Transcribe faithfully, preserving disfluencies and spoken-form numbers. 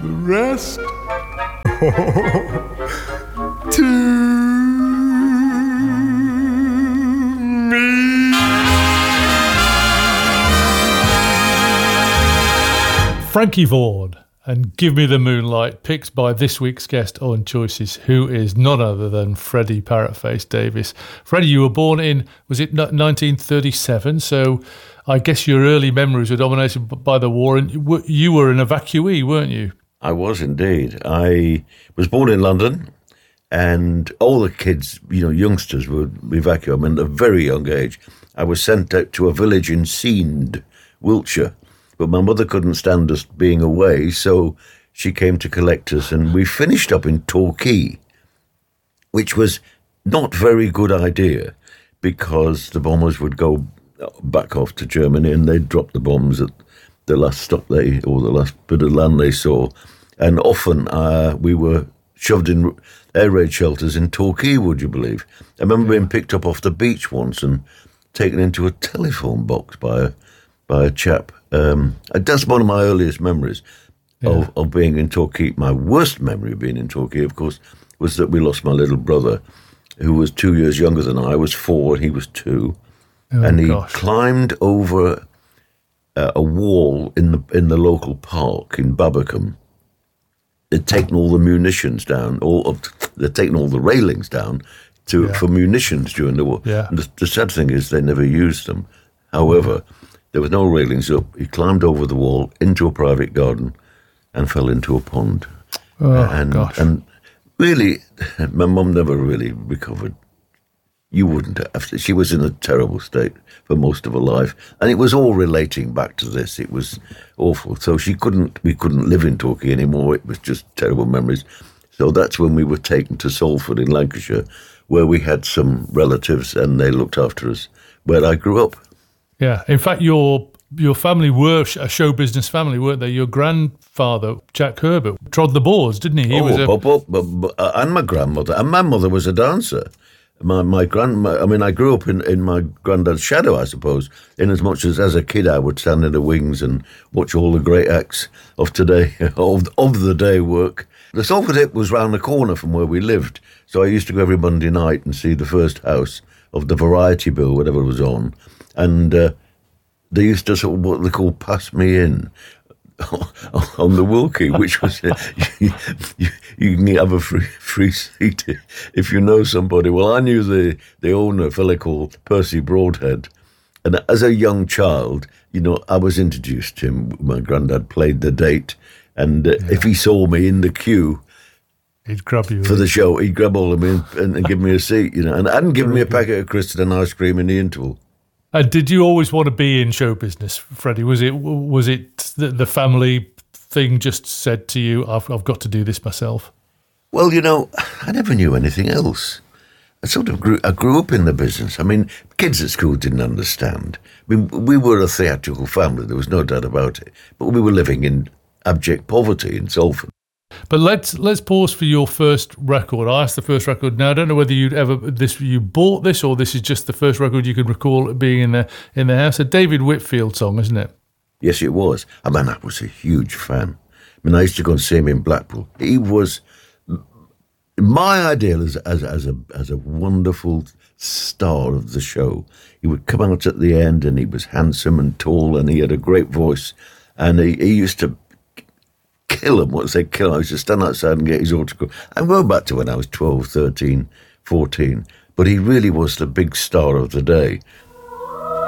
the rest to me. Frankie Vaughan and Give Me the Moonlight, picked by this week's guest on Choices, who is none other than Freddie Parrotface Davies. Freddie, you were born in, was it nineteen thirty-seven? So I guess your early memories were dominated by the war, and you were an evacuee, weren't you? I was indeed. I was born in London, and all the kids, you know, youngsters would evacuate. I mean, at a very young age. I was sent out to a village in Seend, Wiltshire. But my mother couldn't stand us being away, so she came to collect us, and we finished up in Torquay, which was not a very good idea because the bombers would go back off to Germany and they'd drop the bombs at the last stop they, or the last bit of land they saw. And often uh, we were shoved in air raid shelters in Torquay, would you believe? I remember being picked up off the beach once and taken into a telephone box by a, by a chap. Um, that's one of my earliest memories yeah. of, of being in Torquay. My worst memory of being in Torquay, of course, was that we lost my little brother, who was two years younger than I. I was four and he was two. Oh, and he gosh. climbed over uh, a wall in the in the local park in Babbacombe. They'd taken all the munitions down, or they'd taken all the railings down to yeah. for munitions during the war. Yeah. And the, the sad thing is they never used them. However, there was no railings up. He climbed over the wall into a private garden and fell into a pond. Oh, and, gosh. And really, my mum never really recovered. You wouldn't have. She was in a terrible state for most of her life. And it was all relating back to this. It was awful. So she couldn't, we couldn't live in Torquay anymore. It was just terrible memories. So that's when we were taken to Salford in Lancashire, where we had some relatives and they looked after us, where I grew up. Yeah, in fact, your your family were a show business family, weren't they? Your grandfather, Jack Herbert, trod the boards, didn't he? he oh, was a... but, but, but, but, uh, and my grandmother, and my mother was a dancer. My my grand, I mean, I grew up in, in my granddad's shadow, I suppose, in as much as as a kid I would stand in the wings and watch all the great acts of today, of, of the day work. The Salford Hip was round the corner from where we lived, so I used to go every Monday night and see the first house of the Variety Bill, whatever was on. And uh, they used to sort of what they call pass me in on the Wilkie, which was uh, you, you, you can have a free free seat if you know somebody. Well, I knew the, the owner, a fella called Percy Broadhead. And as a young child, you know, I was introduced to him. My granddad played the date. And uh, yeah. if he saw me in the queue, he'd grab you for the show, he'd grab all of me and, and give me a seat, you know, and, and give me a packet of crisps and ice cream in the interval. And did you always want to be in show business, Freddie? Was it was it the, the family thing just said to you, I've, I've got to do this myself? Well, you know, I never knew anything else. I sort of grew, I grew up in the business. I mean, kids at school didn't understand. I mean, we were a theatrical family, there was no doubt about it. But we were living in abject poverty in Salford. But let's let's pause for your first record. I asked the first record. Now I don't know whether you'd ever this you bought this or this is just the first record you can recall being in the in the house. A David Whitfield song, isn't it? Yes, it was. I mean, I was a huge fan. I mean, I used to go and see him in Blackpool. He was my ideal as as as a as a wonderful star of the show. He would come out at the end, and he was handsome and tall, and he had a great voice, and he, he used to kill him. What say kill him? I used to stand outside and get his autograph. I'm going back to when I was twelve, thirteen, fourteen. But he really was the big star of the day.